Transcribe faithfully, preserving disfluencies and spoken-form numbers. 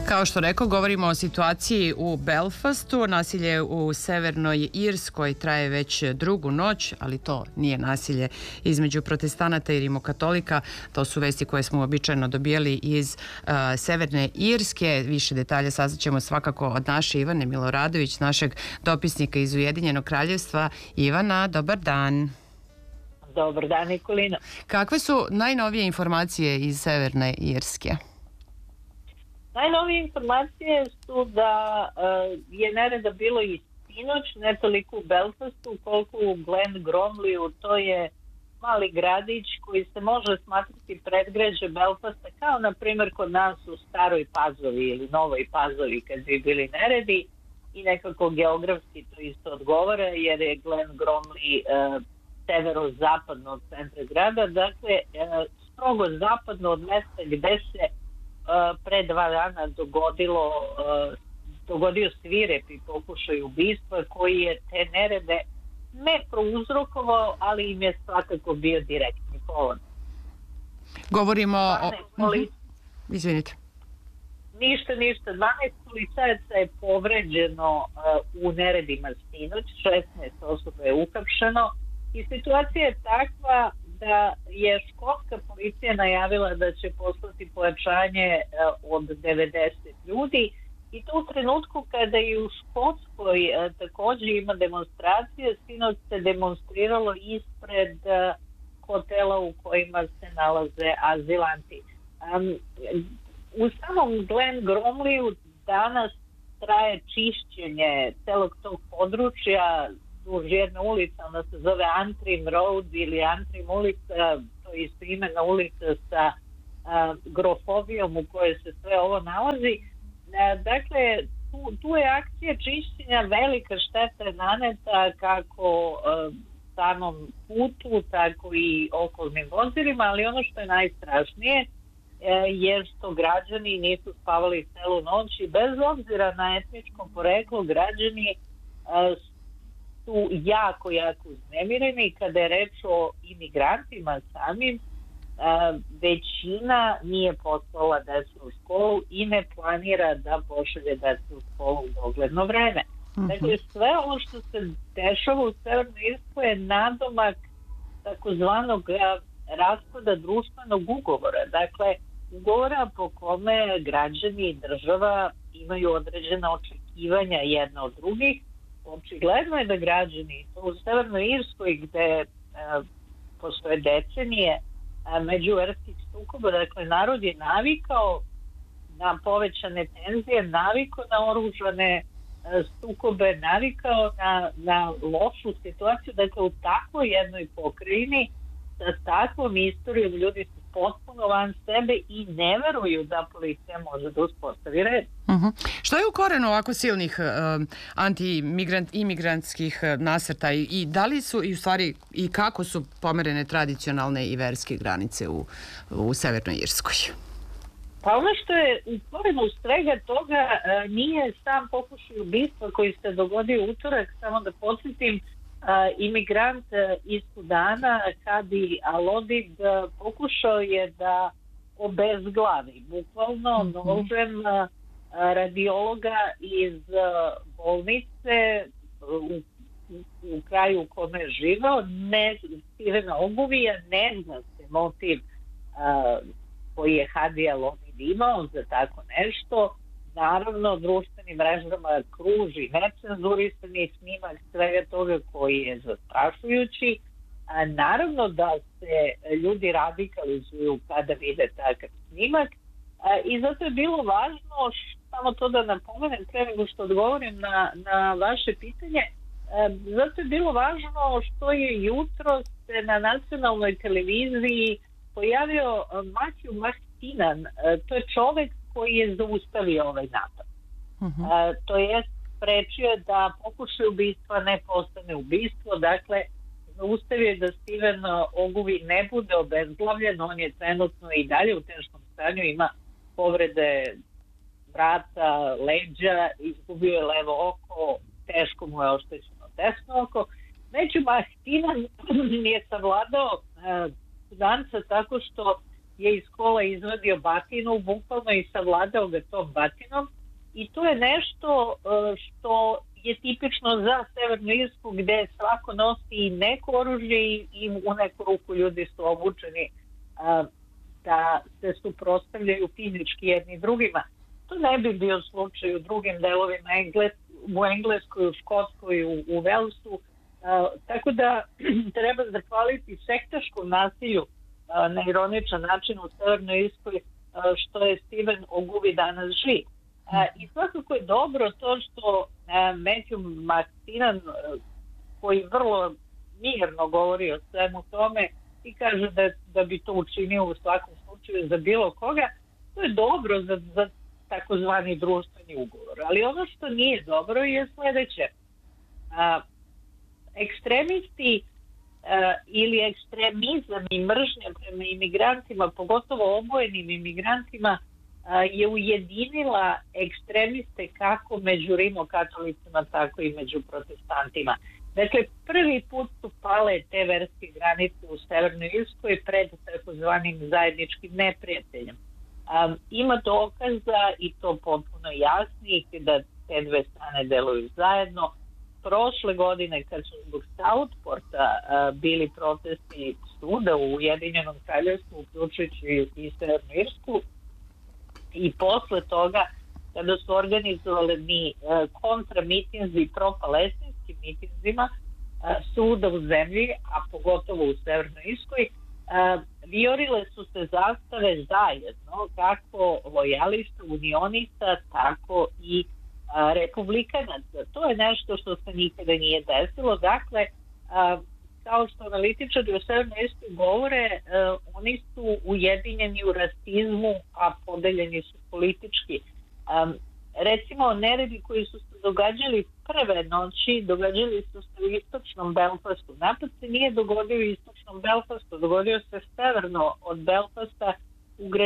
Kao što rekao, govorimo o situaciji u Belfastu. Nasilje u Severnoj Irskoj traje već drugu noć, ali to nije nasilje između protestanata i rimokatolika. To su vesti koje smo običajno dobijali iz uh, Severne Irske. Više detalja saznaćemo svakako od naše Ivane Miloradović, našeg dopisnika iz Ujedinjenog kraljevstva. Ivana, dobar dan. Dobar dan, Nikolina. Kakve su najnovije informacije iz Severne Irske? Najnovije informacije su da uh, je nereda bilo i sinoć, ne toliko u Belfastu, koliko u Glen Gromliju. To je mali gradić koji se može smatrati predgrađe Belfasta, kao na primjer kod nas u Staroj Pazovi ili Novoj Pazovi kad bi bili neredi, i nekako geografski to isto odgovara jer je Glen Gromley uh, severo-zapadno od centra grada, dakle uh, strogo zapadno od mesta gde se Uh, pre dva dana dogodilo, uh, dogodio svirepi pokušaj ubistva koji je te nerede ne prouzrokovao, ali im je svakako bio direktni povod. Govorimo o... Polic... Izvinite. Ništa, ništa. dvanaest policajaca je povređeno uh, u neredima sinoć, šesnaest osoba je uhapšeno i situacija je takva da je škotska policija najavila da će poslati pojačanje od devedeset ljudi i to u trenutku kada i u Škotskoj također ima demonstracije. Sinoć se demonstriralo ispred hotela u kojima se nalaze azilanti. Um, u samom Glen Gromliju danas traje čišćenje celog tog područja duž jedna ulica, ona se zove Antrim Road ili Antrim ulica, to je isto imena ulica sa a, grofovijom u kojoj se sve ovo nalazi. A, dakle, tu, tu je akcija čišćenja, velika šteta je naneta kako a, samom putu, tako i okolnim vozilima, ali ono što je najstrašnije a, je što građani nisu spavali celu noć i bez obzira na etničko poreklo građani a, su jako, jako uznemireni. Kada je reč o imigrantima samim, a, većina nije poslala decu u školu i ne planira da pošalje decu u školu u dogledno vreme. Mm-hmm. Dakle, sve ovo što se dešava u Severnoj Irskoj je nadomak takozvanog raspada društvenog ugovora. Dakle, ugovora po kome građani i država imaju određena očekivanja jedna od drugih. Očigledno je da građani u Severnoj Irskoj gde e, postoje decenije međuverskih sukoba, dakle narod je navikao na povećane tenzije, navikao na oružane e, sukobe, navikao na, na lošu situaciju. Dakle, u takvoj jednoj pokrajini sa takvom istorijom ljudi su potpuno van sebe i ne veruju da policija može da uspostavi red. Uh-huh. Što je u korenu ovako silnih uh, anti-imigrantskih uh, nasrta i, i da li su i u stvari i kako su pomerene tradicionalne i verske granice u, u Severnoj Irskoj? Pa ono što je u korenu svega toga uh, nije sam pokušaj ubistva koji se dogodio utorak, samo da podsjetim. Uh, imigrant uh, iz Sudana Hadi Alodid uh, pokušao je da obezglavi bukvalno mm-hmm. nožem uh, radiologa iz uh, bolnice u, u, u kraju u kome je živao. Ne, Stevena Oguvija, ne zna se motiv uh, koji je Hadi Alodid imao za tako nešto. Naravno, društvenim mrežama kruži necenzurisani snimak svega toga koji je zastrašujući. A naravno da se ljudi radikalizuju kada vide takav snimak. A, I zato je bilo važno, samo to da napomenem pre nego što odgovorim na, na vaše pitanje, a, zato je bilo važno što je jutro se na nacionalnoj televiziji pojavio Matthew Martinan. A, to je čovek koji je zaustavio ovaj napad. Uh-huh. A, to je sprečio da pokušaj ubistva ne postane ubistvo, dakle zaustavio je da Steven Ogilvy ne bude obezglavljen. On je trenutno i dalje u teškom stanju, ima povrede vrata, leđa, izgubio je levo oko, teško mu je oštećeno desno oko. Među Martinan nije savladao uh, Sudanca tako što je iz kola izvadio batinu, bukvalno i savladao ga tom batinom. I to je nešto što je tipično za Severnu Irsku, gde svako nosi i neko oružje i u neku ruku ljudi su obučeni da se suprotstavljaju fizički jedni drugima. To ne bi bio slučaj u drugim delovima Engles, u Engleskoj, u Škotskoj, u, u Velsu. Tako da treba zahvaliti sektaškom nasilju na ironičan način u Severnoj Irskoj što je Stephen Oguvi danas živ. I svakako je dobro to što Matthew McKinnon, koji vrlo mirno govori o svemu tome i kaže da, da bi to učinio u svakom slučaju za bilo koga, to je dobro za, za takozvani društveni ugovor. Ali ono što nije dobro je sljedeće. A, ekstremisti a, ili ekstremizam i mržnja prema imigrantima, pogotovo obojenim imigrantima, a, je ujedinila ekstremiste kako među rimokatolicima, tako i među protestantima. Dakle, prvi put su pale te verske granice u Severnoj Irskoj pred takozvanim zajedničkim neprijateljem. Um, ima dokaza i to potpuno jasnih da te dve strane deluju zajedno. Prošle godine kad su zbog Southporta uh, bili protesti svuda u Ujedinjenom kraljevstvu, uključujući i Severnu Irsku, i posle toga kada su organizovali uh, kontramitinzi pro-palestinskim mitinzima uh, svuda u zemlji, a pogotovo u Severnoj Irskoj, Uh, viorile su se zastave zajedno, kako lojalista, unionista, tako i uh, republikanaca. To je nešto što se nikada nije desilo. Dakle, uh, kao što analitičari u Severnoj Irskoj govore, uh, oni su ujedinjeni u rasizmu, a podeljeni su politički. Um, recimo, neredi koji su se događali prve noći, događali su se u istočnom Belfastu. Napad se nije dogodio u istočnom Belfastu, dogodio se severno od Belfasta u gradiću